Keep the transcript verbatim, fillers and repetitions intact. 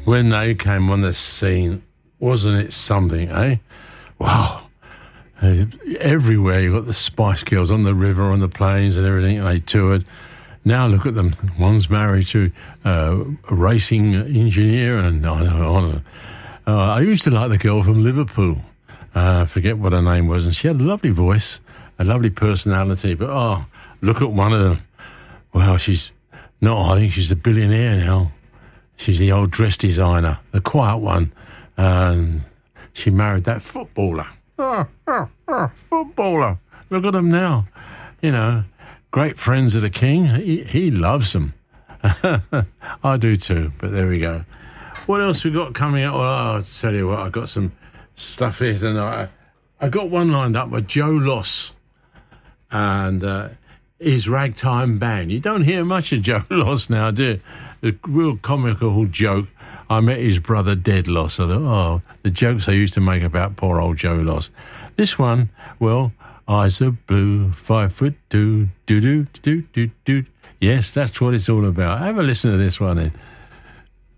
when they came on the scene, wasn't it something, eh? Wow. Uh, everywhere you got the Spice Girls on the river, on the planes and everything. They toured. Now look at them. One's married to uh, a racing engineer, and I know. Uh, I used to like the girl from Liverpool. I uh, forget what her name was, and she had a lovely voice, a lovely personality. But oh, look at one of them. Well, she's not. I think she's a billionaire now. She's the old dress designer, the quiet one. And she married that footballer. Oh, oh, oh, footballer. Look at them now. You know, great friends of the king. He, he loves them. I do too, but there we go. What else we got coming up? Well, I'll tell you what, I got some stuff here tonight. I got one lined up with Joe Loss and uh, his ragtime band. You don't hear much of Joe Loss now, do you? A real comical joke. I met his brother, Dead Loss. I thought, oh, the jokes I used to make about poor old Joe Loss. This one, well, eyes are blue, five foot two, do do do do do. Yes, that's what it's all about. Have a listen to this one then.